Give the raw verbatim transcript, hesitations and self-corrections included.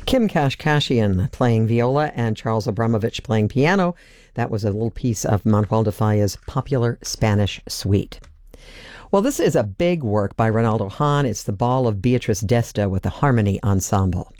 Kim Kashkashian playing viola and Charles Abramovich playing piano. That was a little piece of Manuel de Falla's popular Spanish suite. Well, this is a big work by Reynaldo Hahn. It's the Ball of Beatrice d'Este with the Harmony Ensemble.